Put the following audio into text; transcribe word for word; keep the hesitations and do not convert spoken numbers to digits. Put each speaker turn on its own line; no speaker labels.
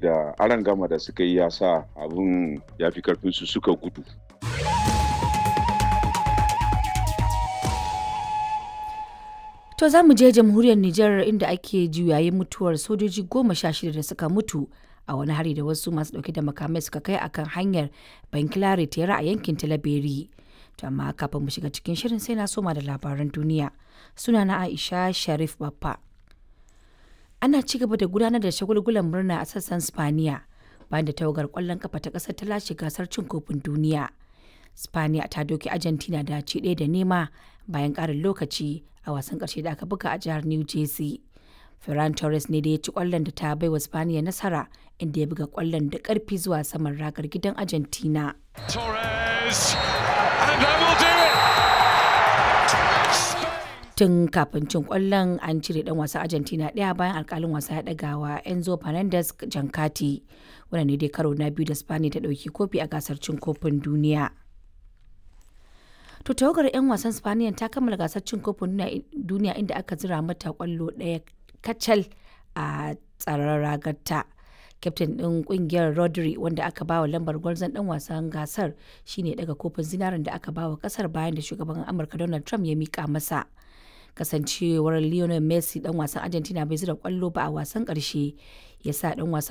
saboda arangama da suka yi ya sa abun ya fi karfinsu suka gudu.
To za mu je jamhuriyar Nijar inda ake juyayin mutuwar sojoji goma sha shida da suka mutu a wani hari da wasu masu dauke da makamai suka kai akan hanyar Bankilare Tera a yankin Talaberi. To amma kafin mu shiga cikin shirin sai na soma da labaran duniya. Sunana Aisha Sharif Baffa. Ana ci gaba da gudanar da shagulgulan murna a sassan Spaniya bayan da tawagar kwallon kafa ta kasar ta lashe gasar cin kofin duniya. Spaniya ta doki Argentina da ci ɗaya da nema bayan ƙarin lokaci a wasan ƙarshe da aka buga a jihar New Jersey. Ferran Torres ne da ya ci ƙwallon da ta baiwa Spaniya nasara inda ya buga ƙwallon da ƙarfi zuwa saman ragar gidan Argentina.
Torres, and that will do it.
Tun kafin cin ƙwallon an cire ɗan wasa Argentina ɗaya bayan alƙalin wasa ya ɗaga wa Enzo Fernandez jankati. Wannan ne dai karo na biyu da Spaniya ta ɗauki kofi a gasar cin kofin duniya. To tawagar 'yan wasan Spaniya ta kammala gasar cin kofin duniya inda aka zira mata kwallo ɗaya kacal a tsaron ragarta. Kyaftin ɗin ƙungiyar Rodri wanda aka bawa lambar gwarzon ɗan wasan gasar shine daga kofin zinarin da aka bawa ƙasar bayan da shugaban Amurka Donald Trump ya mika masa. Kasancewar Lionel Messi ɗan wasan Argentina bai zira kwallo ba a wasan ƙarshe ya sa ɗan wasan